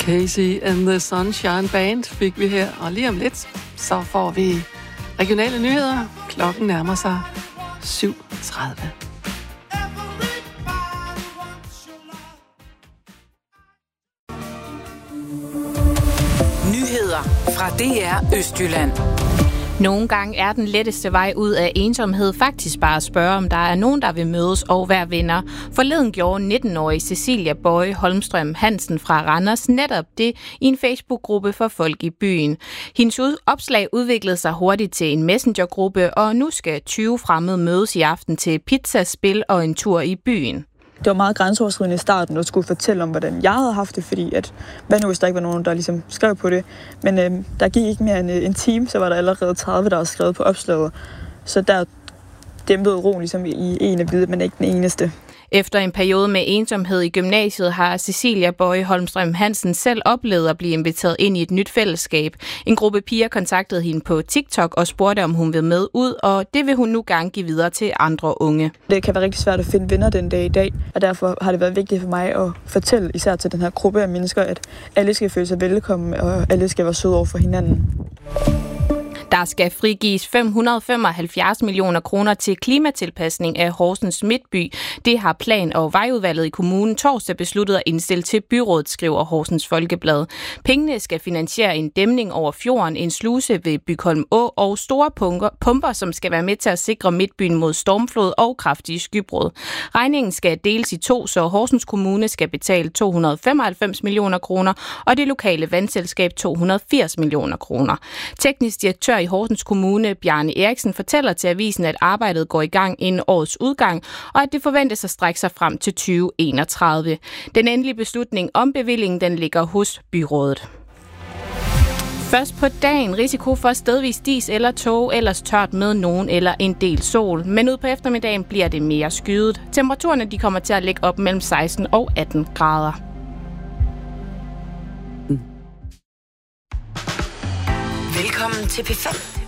Casey and the Sunshine Band fik vi her, og lige om lidt, så får vi regionale nyheder. Klokken nærmer sig 7:30. Nyheder fra DR Østjylland. Nogle gange er den letteste vej ud af ensomhed faktisk bare at spørge, om der er nogen, der vil mødes og være venner. Forleden gjorde 19-årige Cecilia Bøje Holmstrøm Hansen fra Randers netop det i en Facebook-gruppe for folk i byen. Hendes opslag udviklede sig hurtigt til en messengergruppe, og nu skal 20 fremmede mødes i aften til pizzaspil og en tur i byen. Det var meget grænseoverskridende i starten, at skulle fortælle om, hvordan jeg havde haft det, fordi at, hvad nu hvis der ikke var nogen, der ligesom skrev på det. Men der gik ikke mere end en time, så var der allerede 30, der var skrevet på opslaget. Så der dæmpede roen ligesom i en af vide, men ikke den eneste. Efter en periode med ensomhed i gymnasiet har Cecilia Bøje Holmstrøm Hansen selv oplevet at blive inviteret ind i et nyt fællesskab. En gruppe piger kontaktede hende på TikTok og spurgte, om hun vil med ud, og det vil hun nu gerne give videre til andre unge. Det kan være rigtig svært at finde venner den dag i dag, og derfor har det været vigtigt for mig at fortælle især til den her gruppe af mennesker, at alle skal føle sig velkommen, og alle skal være søde over for hinanden. Der skal frigives 575 millioner kroner til klimatilpasning af Horsens Midtby. Det har Plan- og Vejudvalget i kommunen torsdag besluttet at indstille til byrådet, skriver Horsens Folkeblad. Pengene skal finansiere en dæmning over fjorden, en sluse ved Bygholm Å og store pumper, som skal være med til at sikre Midtbyen mod stormflod og kraftige skybrud. Regningen skal deles i to, så Horsens Kommune skal betale 295 millioner kroner, og det lokale vandselskab 280 millioner kroner. Teknisk direktør i Horsens Kommune, Bjarne Eriksen, fortæller til avisen, at arbejdet går i gang inden årets udgang, og at det forventes at strække sig frem til 2031. Den endelige beslutning om bevillingen, den ligger hos byrådet. Først på dagen risiko for stedvis dis eller tåge, ellers tørt med nogen eller en del sol. Men ud på eftermiddagen bliver det mere skyet. Temperaturerne de kommer til at ligge op mellem 16 og 18 grader. Velkommen til P5.